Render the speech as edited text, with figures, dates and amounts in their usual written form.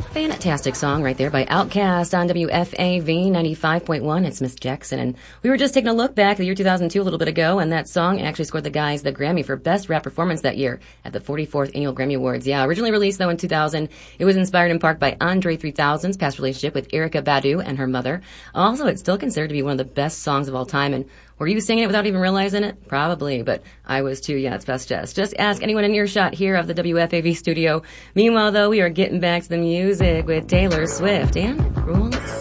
Fantastic song right there by Outkast on WFAV 95.1. It's Miss Jackson. And we were just taking a look back at the year 2002 a little bit ago, and that song actually scored the guys the Grammy for Best Rap Performance that year at the 44th Annual Grammy Awards. Yeah, originally released though in 2000, it was inspired in part by Andre 3000's past relationship with Erykah Badu and her mother. Also, it's still considered to be one of the best songs of all time. And were you singing it without even realizing it? Probably, but I was too. Yeah, it's best just ask anyone in earshot here of the WFAV studio. Meanwhile, though, we are getting back to the music with Taylor Swift and Rules.